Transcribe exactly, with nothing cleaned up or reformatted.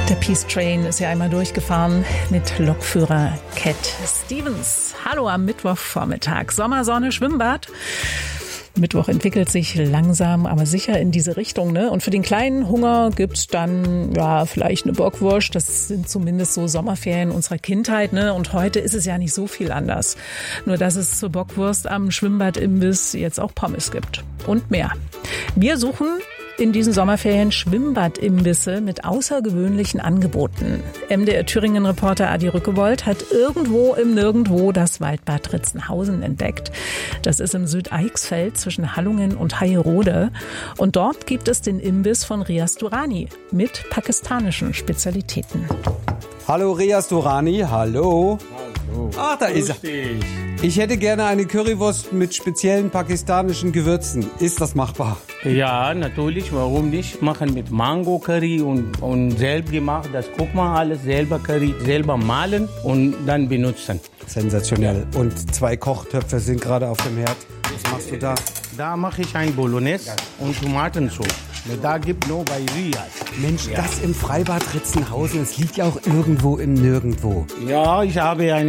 Der Peace Train ist ja einmal durchgefahren mit Lokführer Cat Stevens. Hallo am Mittwochvormittag. Sommersonne, Schwimmbad. Mittwoch entwickelt sich langsam, aber sicher in diese Richtung, ne? Und für den kleinen Hunger gibt's dann, ja, vielleicht eine Bockwurst. Das sind zumindest so Sommerferien unserer Kindheit, ne? Und heute ist es ja nicht so viel anders. Nur, dass es zur Bockwurst am Schwimmbadimbiss jetzt auch Pommes gibt. Und mehr. Wir suchen in diesen Sommerferien Schwimmbadimbisse mit außergewöhnlichen Angeboten. M D R Thüringen-Reporter Adi Rückewold hat irgendwo im Nirgendwo das Waldbad Ritzenhausen entdeckt. Das ist im Südeichsfeld zwischen Hallungen und Haierode. Und dort gibt es den Imbiss von Riaz Durrani mit pakistanischen Spezialitäten. Hallo Riaz Durrani, hallo. Hallo. Ach, da ist er. Ich hätte gerne eine Currywurst mit speziellen pakistanischen Gewürzen. Ist das machbar? Ja, natürlich, warum nicht? Machen mit Mango-Curry und, und selbst gemacht. Das guck mal, alles selber Curry, selber mahlen und dann benutzen. Sensationell. Und zwei Kochtöpfe sind gerade auf dem Herd. Was machst du da? Da mache ich ein Bolognese und Tomatensauce. Da gibt nur bei Riaz. Mensch, ja. Das im Freibad Ritzenhausen, es liegt ja auch irgendwo im Nirgendwo. Ja, ich habe ein